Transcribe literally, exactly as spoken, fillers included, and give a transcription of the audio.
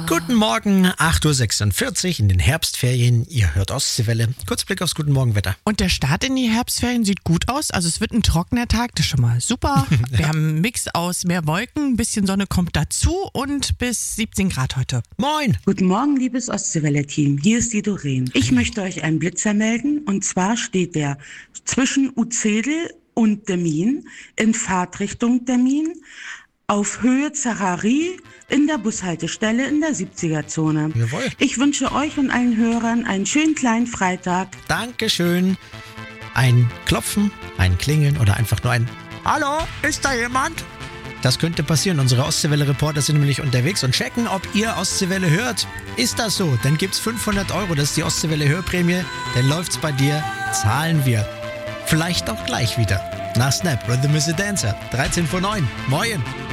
Guten Morgen, acht Uhr sechsundvierzig in den Herbstferien. Ihr hört Ostseewelle. Kurz Blick aufs Guten Morgen-Wetter. Und der Start in die Herbstferien sieht gut aus. Also es wird ein trockener Tag, das ist schon mal super. Wir haben einen Mix aus mehr Wolken, ein bisschen Sonne kommt dazu und bis siebzehn Grad heute. Moin! Guten Morgen, liebes Ostseewelle-Team. Hier ist die Doreen. Ich möchte euch einen Blitzer melden. Und zwar steht der zwischen Uzedel und Demmin in Fahrtrichtung Demmin auf Höhe Zachari in der Bushaltestelle in der siebziger-Zone. Jawohl. Ich wünsche euch und allen Hörern einen schönen kleinen Freitag. Dankeschön. Ein Klopfen, ein Klingeln oder einfach nur ein Hallo, ist da jemand? Das könnte passieren. Unsere Ostseewelle-Reporter sind nämlich unterwegs und checken, ob ihr Ostseewelle hört. Ist das so? Dann gibt's fünfhundert Euro. Das ist die Ostseewelle-Hörprämie. Dann läuft's bei dir. Zahlen wir. Vielleicht auch gleich wieder. Nach Snap, Rhythm is a Dancer. dreizehn vor neun. Moin.